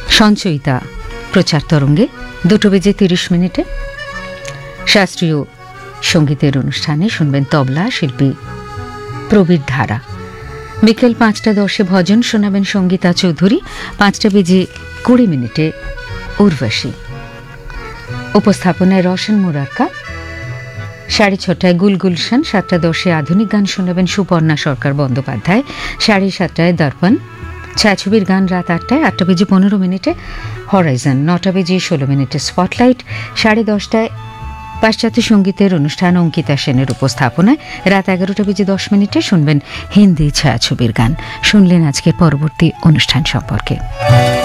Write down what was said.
সঞ্চয়িতা প্রচার তরঙ্গে 2:30 শাস্ত্রীয় সঙ্গীতের অনুষ্ঠানে শুনবেন তবলা শিল্পী প্রবীর ধারা। বিকেল 5:10 ভজন শোনাবেন সঙ্গীতা চৌধুরী। 5:20 উর্বশী। উপস্থাপনায় রোশন মুরারকা। 6:30 গুলগুলশান। 7:10 আধুনিক গান শোনাবেন সুপর্ণা সরকার বন্দ্যোপাধ্যায়। 7:30 দর্পণ ছায়াছবির গান। রাত 8টায় 8:15 হরাইজন। 9:16 স্পটলাইট। 10:30 পাশ্চাত্য সঙ্গীতের অনুষ্ঠান অঙ্কিতা সেনের উপস্থাপনায়। রাত 11:10 শুনবেন হিন্দি ছায়াছবির গান। শুনলেন আজকের পরবর্তী অনুষ্ঠান সম্পর্কে।